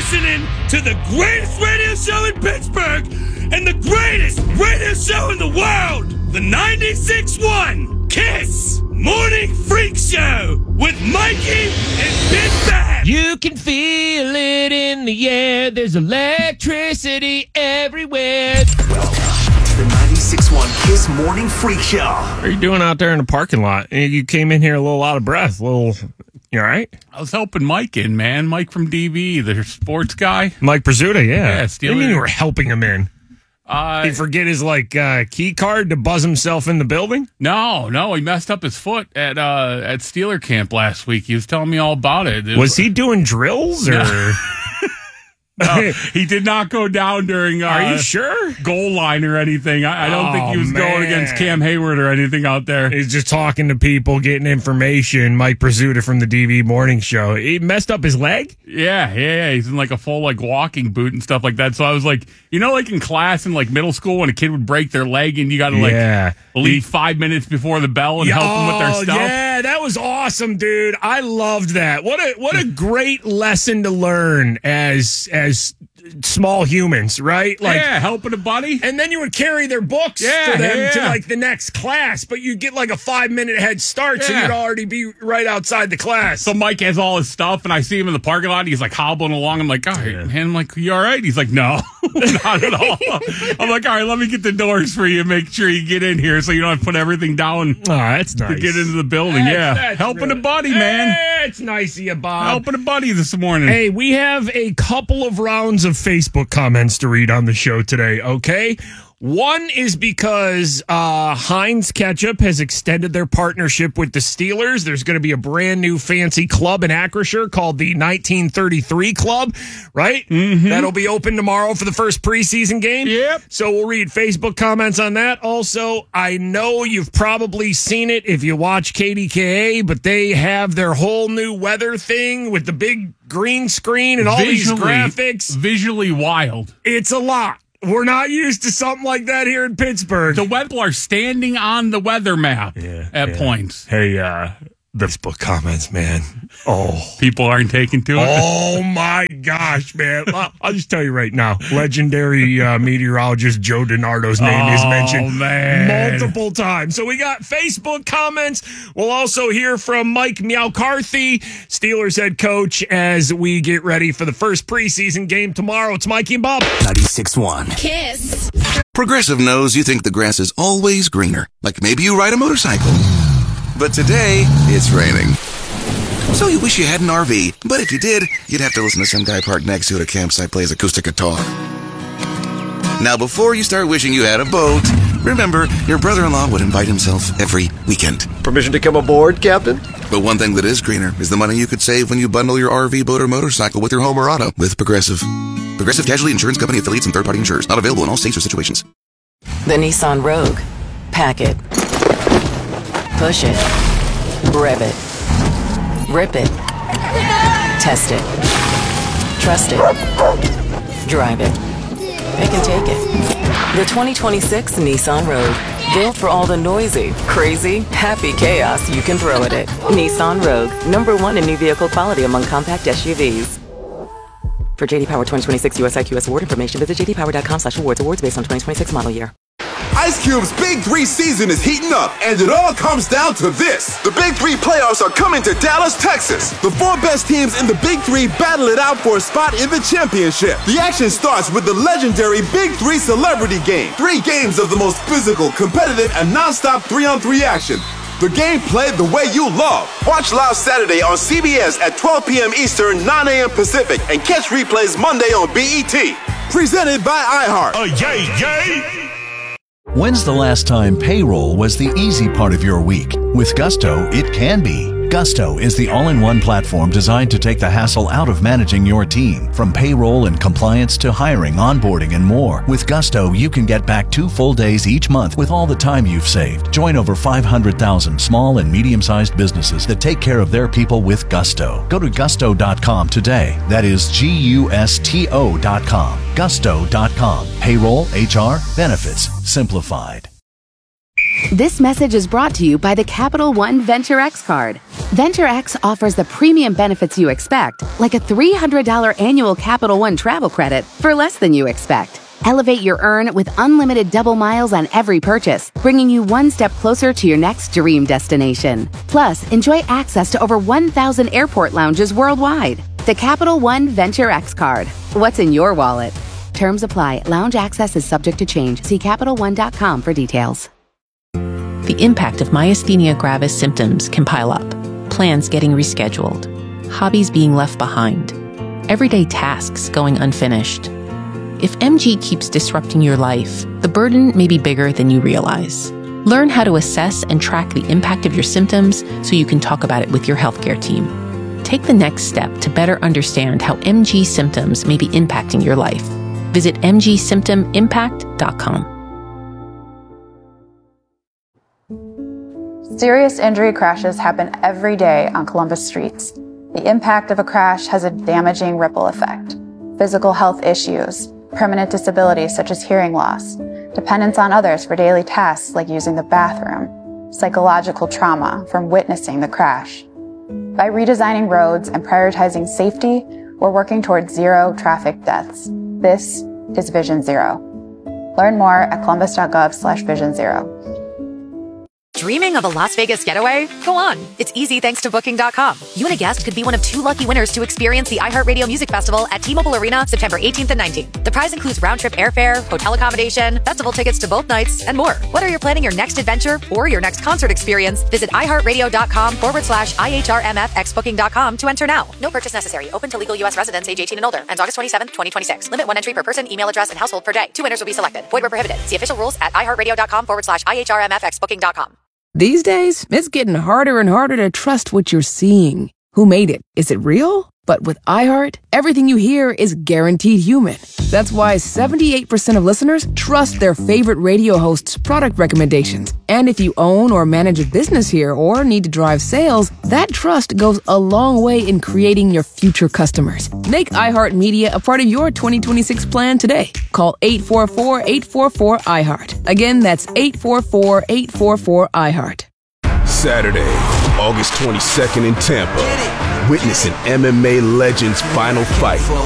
listening to the greatest radio show in Pittsburgh and the greatest radio show in the world, the 96.1 KISS Morning Freak Show with Mikey and Big Bad. You can feel it in the air. There's electricity everywhere. Welcome to the 96.1 KISS Morning Freak Show. What are you doing out there in the parking lot? You came in here a little out of breath. You all right? I was helping Mike in, man. Mike from DV, the sports guy. Mike Pizzuta, yeah. Yeah, What do you mean you were helping him in? Did he forget his key card to buzz himself in the building? No, he messed up his foot at Steeler camp last week. He was telling me all about it. Was he doing drills or? No, he did not go down during. Are you sure? Goal line or anything. I don't think he was going against Cam Hayward or anything out there. He's just talking to people, getting information. Mike Pizzuta from the DV Morning Show. He messed up his leg? Yeah. He's in a full walking boot and stuff like that. So I was like in class in middle school when a kid would break their leg and you got to leave 5 minutes before the bell and help them with their stuff. Yeah, that was awesome, dude. I loved that. What a great lesson to learn as small humans, right? Helping a buddy. And then you would carry their books for them to the next class, but you'd get a 5-minute head start, so you'd already be right outside the class. So Mike has all his stuff, and I see him in the parking lot. He's hobbling along. I'm like, all right, man. I'm like, you all right? He's like, no, not at all. I'm like, all right, let me get the doors for you. Make sure you get in here so you don't have to put everything down. Oh, that's nice. To get into the building. That's helping really, a buddy, man. It's nice of you, Bob. Helping a buddy this morning. Hey, we have a couple of rounds of Facebook comments to read on the show today, okay? One is because Heinz Ketchup has extended their partnership with the Steelers. There's going to be a brand new fancy club in Acrisure called the 1933 Club, right? Mm-hmm. That'll be open tomorrow for the first preseason game. Yep. So we'll read Facebook comments on that. Also, I know you've probably seen it if you watch KDKA, but they have their whole new weather thing with the big green screen and all these graphics. Visually wild. It's a lot. We're not used to something like that here in Pittsburgh. The people are standing on the weather map at points. Hey, the Facebook comments, man. Oh. People aren't taking to it. Oh, my gosh, man. I'll just tell you right now. Legendary meteorologist Joe DiNardo's name is mentioned multiple times. So we got Facebook comments. We'll also hear from Mike Meowcarthy, Steelers head coach, as we get ready for the first preseason game tomorrow. It's Mikey and Bob. 96.1 KISS. Progressive knows you think the grass is always greener. Like maybe you ride a motorcycle. But today, it's raining. So you wish you had an RV, but if you did, you'd have to listen to some guy parked next to you at a campsite plays acoustic guitar. Now, before you start wishing you had a boat, remember, your brother-in-law would invite himself every weekend. Permission to come aboard, Captain? But one thing that is greener is the money you could save when you bundle your RV, boat, or motorcycle with your home or auto with Progressive. Progressive Casualty Insurance Company affiliates and third-party insurers. Not available in all states or situations. The Nissan Rogue. Pack it. Push it. Rev it. Rip it. Test it. Trust it. Drive it. Pick and take it. The 2026 Nissan Rogue. Built for all the noisy, crazy, happy chaos you can throw at it. Nissan Rogue. #1 in new vehicle quality among compact SUVs. For JD Power 2026 US IQS award information, visit jdpower.com/awards. Awards based on 2026 model year. Ice Cube's Big 3 season is heating up, and it all comes down to this. The Big 3 playoffs are coming to Dallas, Texas. The 4 best teams in the Big 3 battle it out for a spot in the championship. The action starts with the legendary Big 3 Celebrity Game. 3 games of the most physical, competitive, and non-stop 3-on-3 action. The game played the way you love. Watch live Saturday on CBS at 12 p.m. Eastern, 9 a.m. Pacific, and catch replays Monday on BET. Presented by iHeart. Yay! When's the last time payroll was the easy part of your week? With Gusto, it can be. Gusto is the all-in-one platform designed to take the hassle out of managing your team. From payroll and compliance to hiring, onboarding, and more. With Gusto, you can get back 2 full days each month with all the time you've saved. Join over 500,000 small and medium-sized businesses that take care of their people with Gusto. Go to gusto.com today. That is GUSTO.com. Gusto.com. Payroll, HR, benefits, simplified. This message is brought to you by the Capital One Venture X card. Venture X offers the premium benefits you expect, like a $300 annual Capital One travel credit for less than you expect. Elevate your earn with unlimited double miles on every purchase, bringing you one step closer to your next dream destination. Plus, enjoy access to over 1,000 airport lounges worldwide. The Capital One Venture X card. What's in your wallet? Terms apply. Lounge access is subject to change. See CapitalOne.com for details. The impact of myasthenia gravis symptoms can pile up. Plans getting rescheduled. Hobbies being left behind. Everyday tasks going unfinished. If MG keeps disrupting your life, the burden may be bigger than you realize. Learn how to assess and track the impact of your symptoms so you can talk about it with your healthcare team. Take the next step to better understand how MG symptoms may be impacting your life. Visit mgsymptomimpact.com. Serious injury crashes happen every day on Columbus streets. The impact of a crash has a damaging ripple effect. Physical health issues, permanent disabilities such as hearing loss, dependence on others for daily tasks like using the bathroom, psychological trauma from witnessing the crash. By redesigning roads and prioritizing safety, we're working towards zero traffic deaths. This is Vision Zero. Learn more at columbus.gov/Vision Zero. Dreaming of a Las Vegas getaway? Go on. It's easy thanks to Booking.com. You and a guest could be one of 2 lucky winners to experience the iHeartRadio Music Festival at T-Mobile Arena September 18th and 19th. The prize includes round-trip airfare, hotel accommodation, festival tickets to both nights, and more. Whether you're planning your next adventure or your next concert experience, visit iHeartRadio.com/IHRMFXBooking.com to enter now. No purchase necessary. Open to legal U.S. residents age 18 and older. Ends August 27th, 2026. Limit 1 entry per person, email address, and household per day. 2 winners will be selected. Void where prohibited. See official rules at iHeartRadio.com/IHRMFXBooking.com. These days, it's getting harder and harder to trust what you're seeing. Who made it? Is it real? But with iHeart, everything you hear is guaranteed human. That's why 78% of listeners trust their favorite radio hosts' product recommendations. And if you own or manage a business here or need to drive sales, that trust goes a long way in creating your future customers. Make iHeartMedia a part of your 2026 plan today. Call 844-844-iHeart. Again, that's 844-844-iHeart. Saturday, August 22nd in Tampa. Witness an MMA legend's final fight.